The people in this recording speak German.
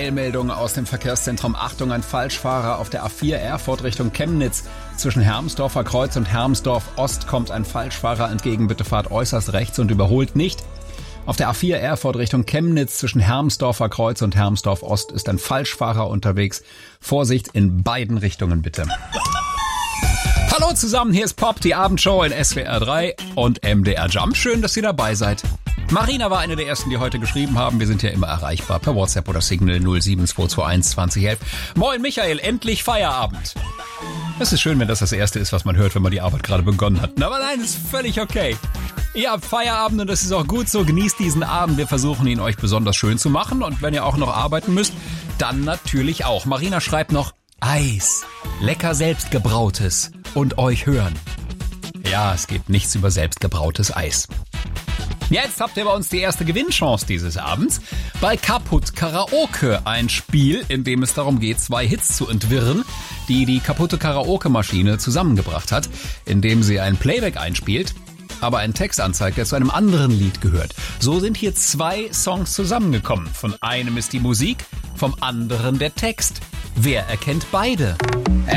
Eilmeldung aus dem Verkehrszentrum. Achtung, ein Falschfahrer auf der A4 Erfurt Richtung Chemnitz. Zwischen Hermsdorfer Kreuz und Hermsdorf Ost kommt ein Falschfahrer entgegen. Bitte fahrt äußerst rechts und überholt nicht. Auf der A4 Erfurt Richtung Chemnitz zwischen Hermsdorfer Kreuz und Hermsdorf Ost ist ein Falschfahrer unterwegs. Vorsicht in beiden Richtungen bitte. Hallo zusammen, hier ist Pop, die Abendshow in SWR 3 und MDR Jump. Schön, dass ihr dabei seid. Marina war eine der ersten, die heute geschrieben haben. Wir sind ja immer erreichbar per WhatsApp oder Signal 07221 2011. Moin Michael, endlich Feierabend. Es ist schön, wenn das das Erste ist, was man hört, wenn man die Arbeit gerade begonnen hat. Aber nein, ist völlig okay. Ihr habt Feierabend und das ist auch gut so. Genießt diesen Abend. Wir versuchen ihn euch besonders schön zu machen. Und wenn ihr auch noch arbeiten müsst, dann natürlich auch. Marina schreibt noch Eis. Lecker selbstgebrautes. Und euch hören. Ja, es gibt nichts über selbstgebrautes Eis. Jetzt habt ihr bei uns die erste Gewinnchance dieses Abends. Bei Kaputt Karaoke, ein Spiel, in dem es darum geht, 2 Hits zu entwirren, die die kaputte Karaoke-Maschine zusammengebracht hat, indem sie ein Playback einspielt, aber einen Text anzeigt, der zu einem anderen Lied gehört. So sind hier 2 Songs zusammengekommen. Von einem ist die Musik, vom anderen der Text. Wer erkennt beide?